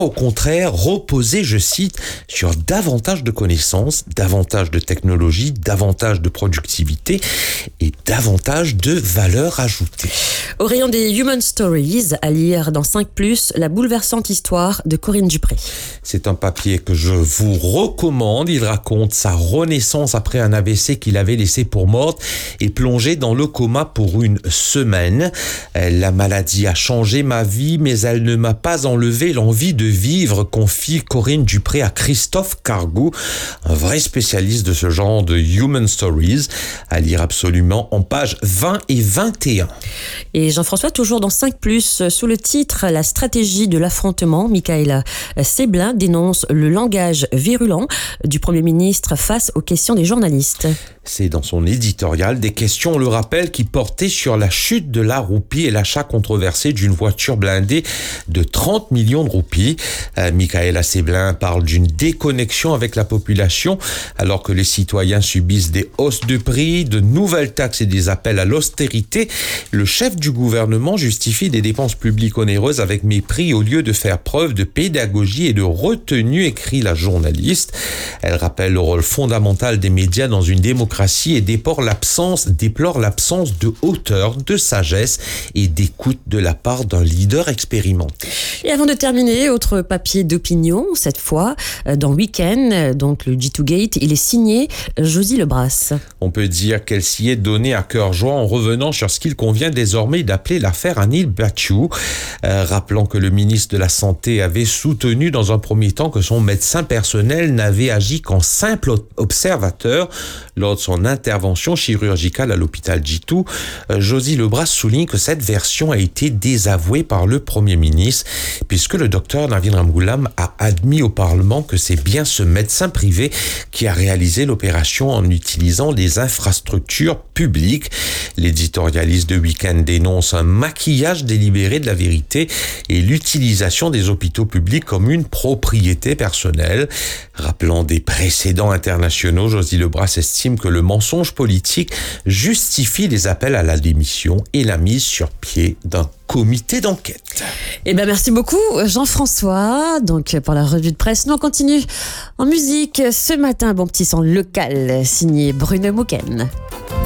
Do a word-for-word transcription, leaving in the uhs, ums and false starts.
Au contraire, reposer, je cite, sur davantage de connaissances, davantage de technologies, davantage de productivité et davantage de valeur ajoutée. Au rayon des Human Stories, à lire dans cinq plus, la bouleversante histoire de Corinne Dupré. C'est un papier que je vous recommande. Il raconte sa renaissance après un A V C qu'il avait laissé pour morte et plongé dans le coma pour une semaine. La maladie a changé ma vie, mais elle ne m'a pas enlevé l'envie de vivre, confie Corinne Dupré à Christophe Cargou, un vrai spécialiste de ce genre de Human Stories, à lire absolument en pages vingt et vingt et un. Et Jean-François, toujours dans cinq plus, sous le titre « La stratégie de l'affrontement », Michaëla Seblin dénonce le langage virulent du Premier ministre face aux questions des journalistes. C'est dans son éditorial des questions, on le rappelle, qui portaient sur la chute de la roupie et l'achat controversé d'une voiture blindée de trente millions de roupies. Euh, Michaëla Seblin parle d'une déconnexion avec la population alors que les citoyens subissent des hausses de prix, de nouvelles taxes et des appels à l'austérité. Le chef du gouvernement justifie des dépenses publiques onéreuses avec mépris au lieu de faire preuve de pédagogie et de retenue, écrit la journaliste. Elle rappelle le rôle fondamental des médias dans une démocratie et déplore l'absence, déplore l'absence de hauteur, de sagesse et d'écoute de la part d'un leader expérimenté. Et avant de terminer, autre papier d'opinion, cette fois, dans Week-end, donc le G deux Gate, il est signé Josy Lebras. On peut dire qu'elle s'y est donnée à cœur joie en revenant sur ce qu'il convient désormais d'appeler l'affaire Anil Bachiou, euh, rappelant que le ministre de la Santé avait soutenu dans un premier temps que son médecin personnel n'avait agi qu'en simple observateur lors de son intervention chirurgicale à l'hôpital G deux. Euh, Josy Lebras souligne que cette version a été désavouée par le Premier ministre puisque le docteur Navin Ramgoolam a admis au Parlement que c'est bien ce médecin privé qui a réalisé l'opération en utilisant des infrastructures publiques. L'éditorialiste de Week-end dénonce un maquillage délibéré de la vérité et l'utilisation des hôpitaux publics comme une propriété personnelle. Rappelant des précédents internationaux, Josy Lebras estime que le mensonge politique justifie les appels à la démission et la mise sur pied d'un comité d'enquête. Eh bien, merci beaucoup, Jean-François. Donc, pour la revue de presse, nous on continue en musique. Ce matin, bon petit son local, signé Bruno Mouken.